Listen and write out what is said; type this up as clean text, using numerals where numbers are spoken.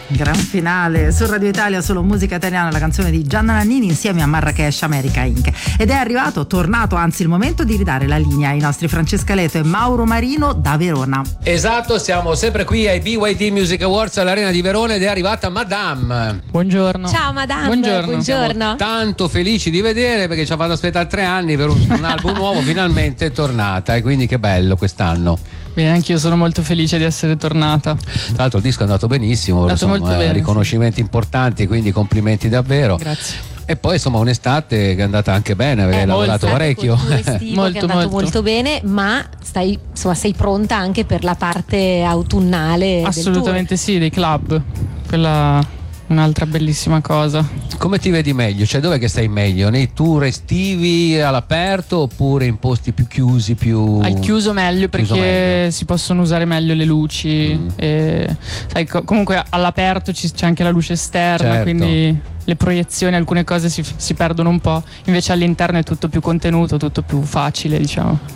Gran finale su Radio Italia, solo musica italiana, la canzone di Gianna Nannini insieme a Marrakesh America Inc. Ed è tornato anzi il momento di ridare la linea ai nostri Francesca Leto e Mauro Marino da Verona. Esatto, siamo sempre qui ai BYD Music Awards all'Arena di Verona ed è arrivata Madame. Buongiorno. Ciao Madame. Buongiorno. Siamo tanto felici di vedere perché ci ha fatto aspettare 3 anni per un album nuovo, finalmente è tornata e quindi che bello quest'anno. Bene, anch'io sono molto felice di essere tornata. Tra l'altro il disco è andato benissimo, molto bene, riconoscimenti importanti, quindi complimenti davvero. Grazie. E poi insomma un'estate che è andata anche bene, avevi lavorato parecchio. Estivo che è andato molto bene, ma sei pronta anche per la parte autunnale? Assolutamente sì, dei club. Quella un'altra bellissima cosa. Come ti vedi meglio? Cioè dov'è che stai meglio? Nei tour estivi all'aperto oppure in posti più chiusi, più... Al chiuso meglio perché si possono usare meglio le luci e, sai, comunque all'aperto c'è anche la luce esterna, certo. Quindi le proiezioni, alcune cose si perdono un po', invece all'interno è tutto più contenuto, tutto più facile, diciamo.